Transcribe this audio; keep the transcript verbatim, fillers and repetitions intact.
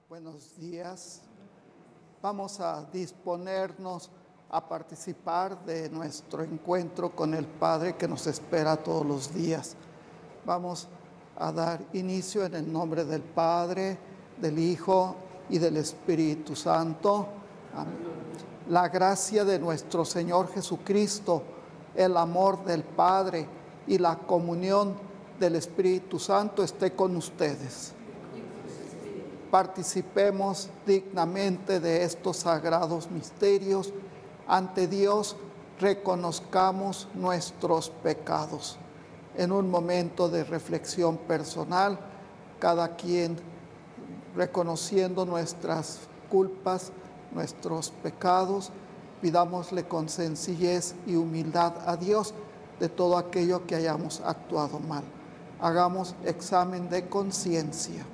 Buenos días. Vamos a disponernos a participar de nuestro encuentro con el Padre que nos espera todos los días. Vamos a dar inicio en el nombre del Padre, del Hijo y del Espíritu Santo. Amén. La gracia de nuestro Señor Jesucristo, el amor del Padre y la comunión del Espíritu Santo esté con ustedes. Participemos dignamente de estos sagrados misterios. Ante Dios reconozcamos nuestros pecados. En un momento de reflexión personal, cada quien reconociendo nuestras culpas, nuestros pecados, pidámosle con sencillez y humildad a Dios de todo aquello que hayamos actuado mal. Hagamos examen de conciencia.